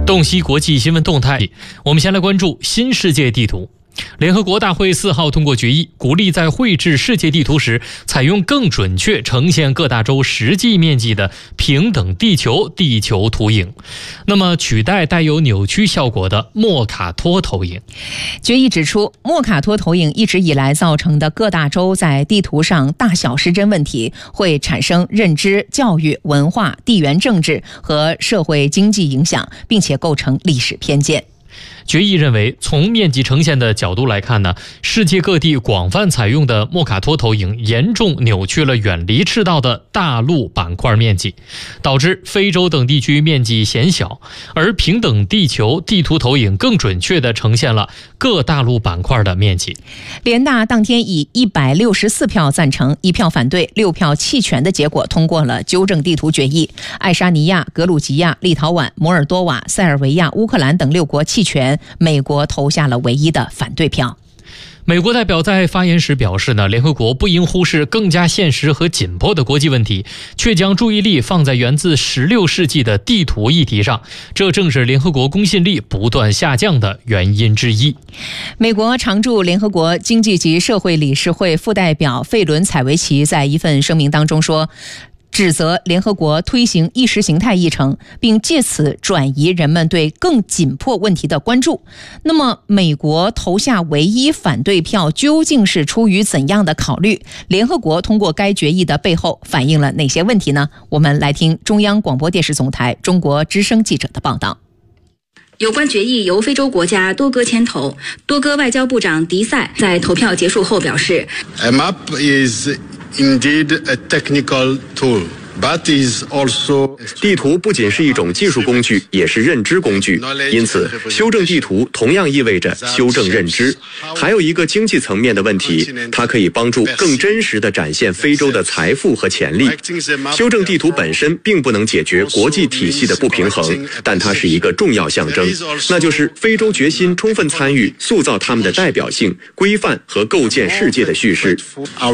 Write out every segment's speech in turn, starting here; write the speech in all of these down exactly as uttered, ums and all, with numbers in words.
洞悉国际新闻动态，我们先来关注新世界地图。联合国大会四号通过决议，鼓励在绘制世界地图时采用更准确呈现各大洲实际面积的平等地球地球图影，那么取代带有扭曲效果的莫卡托投影。 决议指出，莫卡托投影一直以来造成的各大洲在地图上大小失真问题，会产生认知、教育、文化、地缘政治和社会经济影响，并且构成历史偏见。 决议认为，从面积呈现的角度来看呢，世界各地广泛采用的莫卡托投影严重扭曲了远离赤道的大陆板块面积，导致非洲等地区面积显小，而平等地球地图投影更准确地呈现了各大陆板块的面积。 联大当天以一百六十四票赞成、一票反对、六票弃权的结果通过了纠正地图决议。爱沙尼亚、格鲁吉亚、立陶宛、摩尔多瓦、塞尔维亚、乌克兰等六国弃权，美国投下了唯一的反对票。 美国代表在发言时表示呢，联合国不应忽视更加现实和紧迫的国际问题，却将注意力放在源自十六世纪的地图议题上，这正是联合国公信力不断下降的原因之一。 美国常驻联合国经济及社会理事会副代表费伦采维奇在一份声明当中说，指责联合国推行意识形态议程，并借此转移人们对更紧迫问题的关注。那么，美国投下唯一反对票究竟是出于怎样的考虑？联合国通过该决议的背后反映了哪些问题呢？我们来听中央广播电视总台中国之声记者的报道。 有关决议由非洲国家多哥牵头，多哥外交部长迪塞在投票结束后表示 A map is indeed a technical tool, but is also 地图不仅是一种技术工具，也是认知工具，因此修正地图同样意味着修正认知。还有一个经济层面的问题，它可以帮助更真实地展现非洲的财富和潜力。修正地图本身并不能解决国际体系的不平衡，但它是一个重要象征，那就是非洲决心充分参与塑造他们的代表性、规范和构建世界的叙事。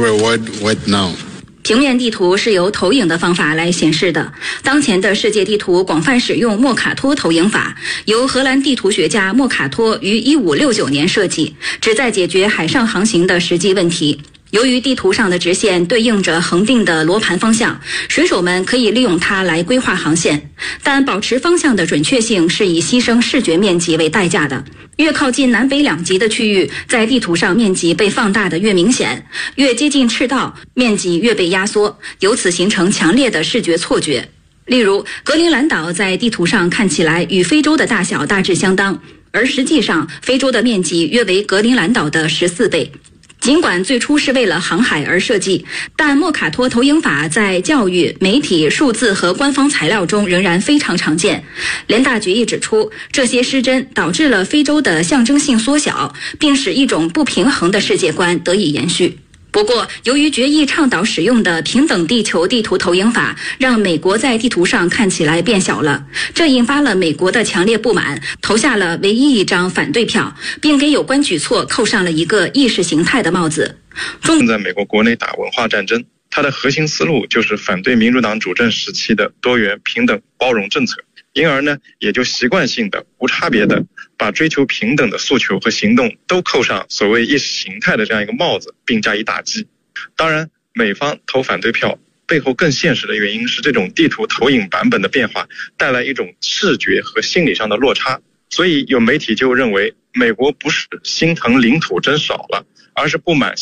平面地图是由投影的方法来显示的。当前的世界地图广泛使用莫卡托投影法，由荷兰地图学家莫卡托于一五六九年设计，旨在解决海上航行的实际问题。由于地图上的直线对应着恒定的罗盘方向，水手们可以利用它来规划航线，但保持方向的准确性是以牺牲视觉面积为代价的。越靠近南北两极的区域，在地图上面积被放大的越明显，越接近赤道，面积越被压缩，由此形成强烈的视觉错觉。例如，格陵兰岛在地图上看起来与非洲的大小大致相当，而实际上非洲的面积约为格陵兰岛的十四倍。尽管最初是为了航海而设计，但莫卡托投影法在教育、媒体、数字和官方材料中仍然非常常见。联大决议指出，这些失真导致了非洲的象征性缩小，并使一种不平衡的世界观得以延续。不过，由于决议倡导使用的平等地球地图投影法，让美国在地图上看起来变小了，这引发了美国的强烈不满，投下了唯一一张反对票，并给有关举措扣上了一个意识形态的帽子。 中在美国国内打文化战争，它的核心思路就是反对民主党主政时期的多元、平等、包容政策，因而呢，也就习惯性的、无差别的把追求平等的诉求和行动都扣上所谓意识形态的这样一个帽子，并加以打击。当然，美方投反对票背后更现实的原因是这种地图投影版本的变化带来一种视觉和心理上的落差。所以有媒体就认为，美国不是心疼领土真少了，而是不满